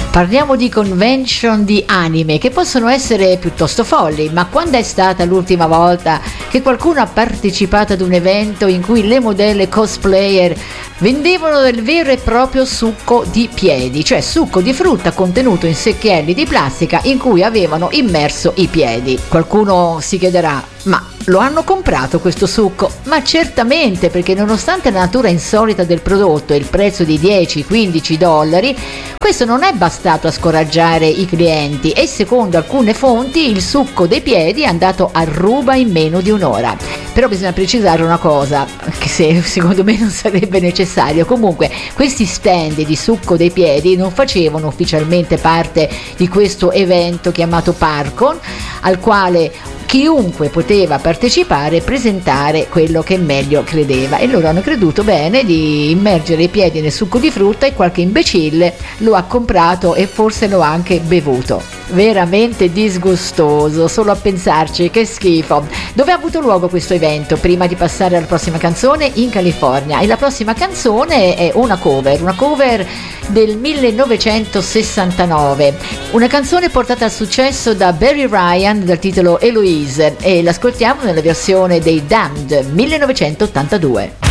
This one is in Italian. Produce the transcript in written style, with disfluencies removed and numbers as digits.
Parliamo di convention di anime che possono essere piuttosto folli, ma quando è stata l'ultima volta che qualcuno ha partecipato ad un evento in cui le modelle cosplayer vendevano del vero e proprio succo di piedi, cioè succo di frutta contenuto in secchielli di plastica in cui avevano immerso i piedi? Qualcuno si chiederà: ma lo hanno comprato questo succo? Ma certamente, perché nonostante la natura insolita del prodotto e il prezzo di $10-15, questo non è bastato a scoraggiare i clienti e secondo alcune fonti il succo dei piedi è andato a ruba in meno di un'ora. Però bisogna precisare una cosa, che secondo me non sarebbe necessario. Comunque questi stand di succo dei piedi non facevano ufficialmente parte di questo evento chiamato Parcon, al quale chiunque poteva partecipare e presentare quello che meglio credeva, e loro hanno creduto bene di immergere i piedi nel succo di frutta e qualche imbecille lo ha comprato e forse lo ha anche bevuto. Veramente disgustoso, solo a pensarci, che schifo. Dove ha avuto luogo questo evento? Prima di passare alla prossima canzone, in California, e la prossima canzone è una cover del 1969, una canzone portata al successo da Barry Ryan dal titolo Eloise, e l'ascoltiamo nella versione dei Damned 1982.